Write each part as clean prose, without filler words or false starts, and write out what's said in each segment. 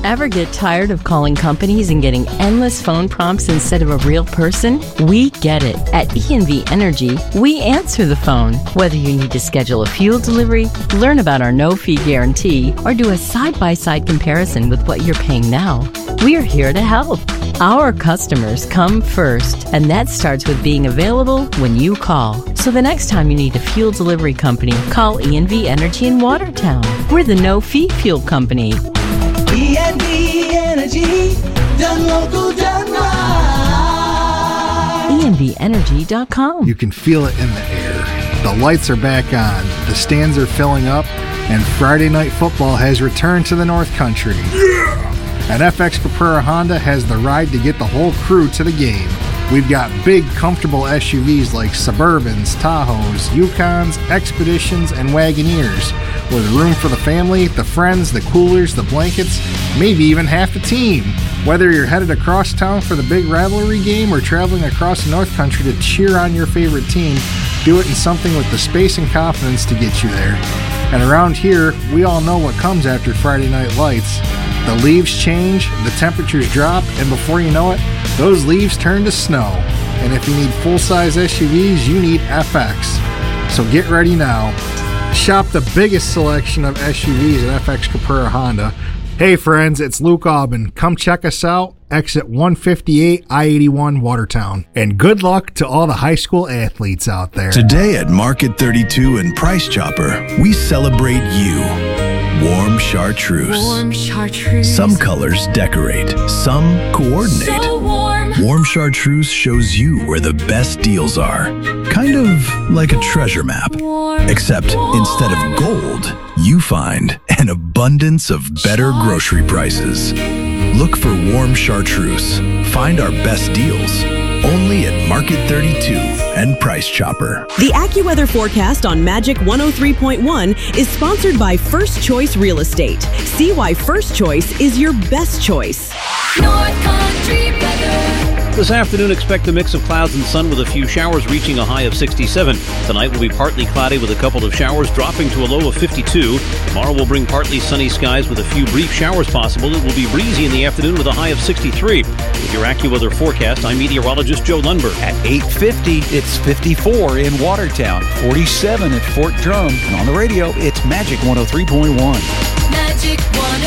Ever get tired of calling companies and getting endless phone prompts instead of a real person? We get it. At ENV Energy, we answer the phone. Whether you need to schedule a fuel delivery, learn about our no-fee guarantee, or do a side-by-side comparison with what you're paying now, we're here to help. Our customers come first, and that starts with being available when you call. So the next time you need a fuel delivery company, call ENV Energy in Watertown. We're the no-fee fuel company. ENV Energy, done local, done right. ENVEnergy.com. You can feel it in the air. The lights are back on, the stands are filling up, and Friday Night Football has returned to the North Country. Yeah! And FX Caprara Honda has the ride to get the whole crew to the game. We've got big, comfortable SUVs like Suburbans, Tahoes, Yukons, Expeditions, and Wagoneers, with room for the family, the friends, the coolers, the blankets, maybe even half the team. Whether you're headed across town for the big rivalry game or traveling across the North Country to cheer on your favorite team, do it in something with the space and confidence to get you there. And around here, we all know what comes after Friday Night Lights. The leaves change, the temperatures drop, and before you know it, those leaves turn to snow. And if you need full-size SUVs, you need FX. So get ready now. Shop the biggest selection of SUVs at FX Caprara Honda. Hey friends, it's Luke Aubin. Come check us out. Exit 158, I-81, Watertown. And good luck to all the high school athletes out there. Today at Market 32 and Price Chopper, we celebrate you. Warm chartreuse. Warm chartreuse. Some colors decorate, some coordinate. So warm. Warm chartreuse shows you where the best deals are. Kind of like a treasure map. Warm. Except instead of gold, you find an abundance of better grocery prices. Look for Warm Chartreuse. Find our best deals. Only at Market 32 and Price Chopper. The AccuWeather forecast on Magic 103.1 is sponsored by First Choice Real Estate. See why First Choice is your best choice. North Country weather. This afternoon, expect a mix of clouds and sun with a few showers reaching a high of 67. Tonight will be partly cloudy with a couple of showers dropping to a low of 52. Tomorrow will bring partly sunny skies with a few brief showers possible. It will be breezy in the afternoon with a high of 63. With your AccuWeather forecast, I'm meteorologist Joe Lundberg. At 8:50, it's 54 in Watertown, 47 at Fort Drum. And on the radio, it's Magic 103.1. Magic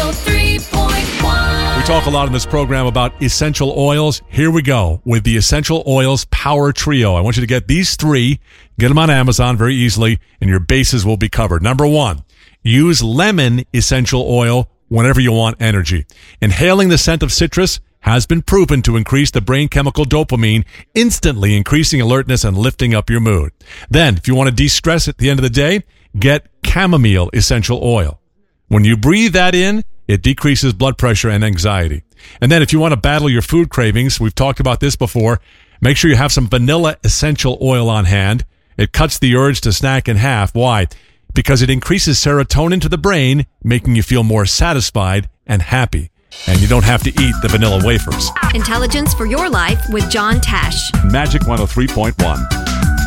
103.1. We talk a lot in this program about essential oils. Here we go with the Essential Oils Power Trio. I want you to get these three, get them on Amazon very easily, and your bases will be covered. Number one, use lemon essential oil whenever you want energy. Inhaling the scent of citrus has been proven to increase the brain chemical dopamine, instantly increasing alertness and lifting up your mood. Then, if you want to de-stress at the end of the day, get chamomile essential oil. When you breathe that in, it decreases blood pressure and anxiety. And then if you want to battle your food cravings, we've talked about this before, make sure you have some vanilla essential oil on hand. It cuts the urge to snack in half. Why? Because it increases serotonin to the brain, making you feel more satisfied and happy. And you don't have to eat the vanilla wafers. Intelligence for your life with John Tesh. Magic 103.1.